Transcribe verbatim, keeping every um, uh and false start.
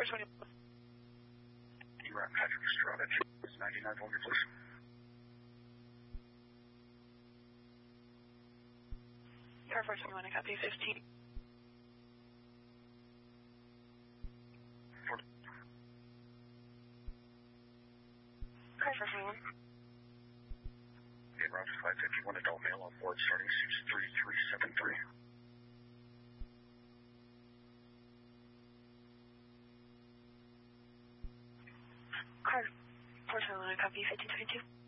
Car twenty. You are Patrick Estrada, ninety-nine Volga, please. Car four twenty-one, I copy fifteen. For Car four twenty-one. okay, Roger five fifty-one, adult male on board, starting six three three seven three. Car four twenty-one, I copy fifteen twenty-two.